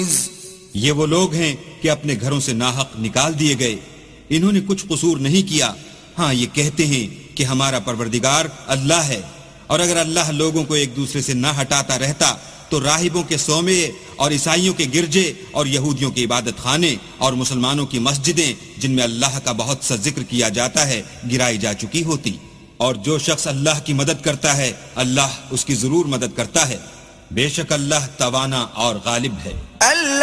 ये वो लोग हैं कि अपने घरों से नाहक निकाल दिए गए, इन्होंने कुछ कसूर नहीं किया। हाँ, ये कहते हैं कि हमारा परवरदिगार अल्लाह है, और अगर अल्लाह लोगों को एक दूसरे से ना हटाता रहता तो राहिबों के सौमे और ईसाइयों के गिरजे और यहूदियों के इबादत खाने और मुसलमानों की मस्जिदें, जिनमें अल्लाह का बहुत सा जिक्र किया जाता है, गिराई जा चुकी होती। और जो शख्स अल्लाह की मदद करता है, अल्लाह उसकी जरूर मदद करता है। बेशक अल्लाह तवाना और गालिब है।